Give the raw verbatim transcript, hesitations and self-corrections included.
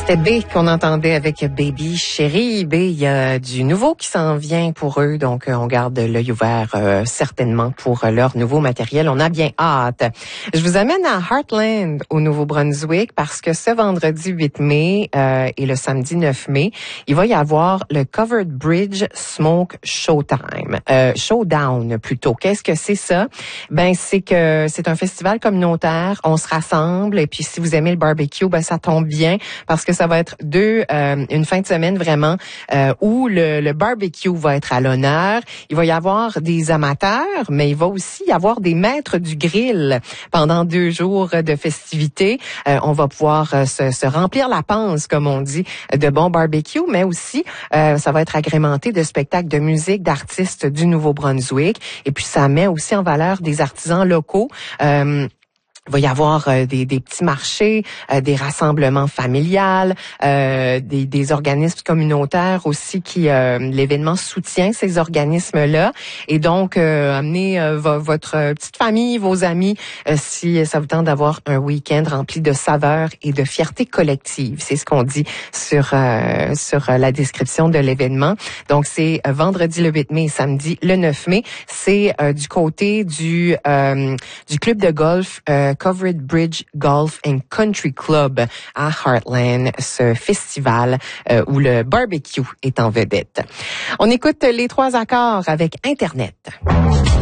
C'était B qu'on entendait avec Baby Chérie. B, il y a du nouveau qui s'en vient pour eux, donc on garde l'œil ouvert euh, certainement pour leur nouveau matériel. On a bien hâte. Je vous amène à Heartland au Nouveau-Brunswick parce que ce vendredi huit mai euh, et le samedi neuf mai, il va y avoir le Covered Bridge Smoke Showtime. Euh, Showdown plutôt. Qu'est-ce que c'est ça? Ben c'est que c'est un festival communautaire. On se rassemble et puis si vous aimez le barbecue, ben ça tombe bien parce que ça va être deux, euh, une fin de semaine vraiment euh, où le, le barbecue va être à l'honneur. Il va y avoir des amateurs, mais il va aussi y avoir des maîtres du grill pendant deux jours de festivités. Euh, on va pouvoir euh, se, se remplir la panse, comme on dit, de bons barbecues, mais aussi euh, ça va être agrémenté de spectacles de musique d'artistes du Nouveau-Brunswick. Et puis ça met aussi en valeur des artisans locaux. Euh, Il va y avoir euh, des, des petits marchés, euh, des rassemblements familiales, euh, des, des organismes communautaires aussi qui euh, l'événement soutient ces organismes-là. Et donc, euh, amenez euh, vo- votre petite famille, vos amis, euh, si ça vous tente d'avoir un week-end rempli de saveurs et de fierté collective. C'est ce qu'on dit sur euh, sur la description de l'événement. Donc, c'est euh, vendredi le huit mai et samedi le neuf mai. C'est euh, du côté du euh, du club de golf euh, Covered Bridge Golf and Country Club à Heartland, ce festival euh, où le barbecue est en vedette. On écoute les trois accords avec Internet.